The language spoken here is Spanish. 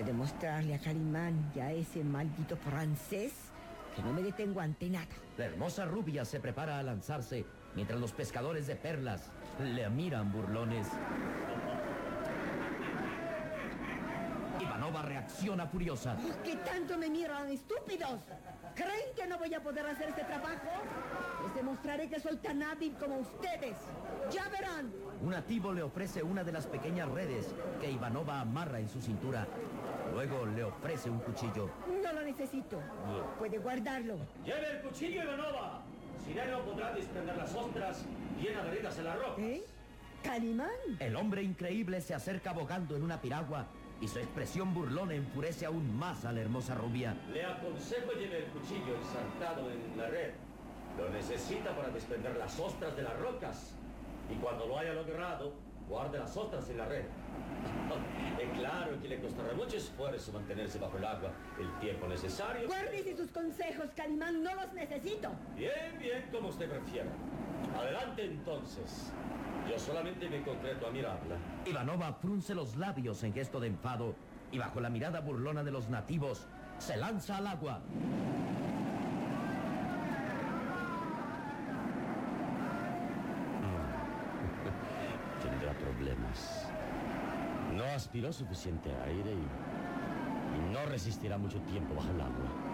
Voy a demostrarle a Calimán y a ese maldito francés que no me detengo ante nada. La hermosa rubia se prepara a lanzarse mientras los pescadores de perlas le miran burlones. Ivanova reacciona furiosa. ¿Por qué tanto me miran, estúpidos? ¿Creen que no voy a poder hacer este trabajo? Les demostraré que soy tan hábil como ustedes. ¡Ya verán! Un nativo le ofrece una de las pequeñas redes que Ivanova amarra en su cintura. Luego le ofrece un cuchillo. No lo necesito. Puede guardarlo. ¡Lleve el cuchillo, Ivanova! Sin él no podrá desprender las ostras bien adheridas en la roca. ¿Eh? ¿Calimán? El hombre increíble se acerca bogando en una piragua y su expresión burlona enfurece aún más a la hermosa rubia. Le aconsejo lleve el cuchillo ensartado en la red. Lo necesita para desprender las ostras de las rocas. Y cuando lo haya logrado, guarde las ostras en la red. Es claro que le costará mucho esfuerzo mantenerse bajo el agua el tiempo necesario. Guárdese sus consejos, Calimán, no los necesito. Bien, bien, como usted prefiera. Adelante entonces. Yo solamente me concreto a mirarla. Ivanova frunce los labios en gesto de enfado y bajo la mirada burlona de los nativos se lanza al agua. Tendrá problemas. No aspiró suficiente aire y no resistirá mucho tiempo bajo el agua.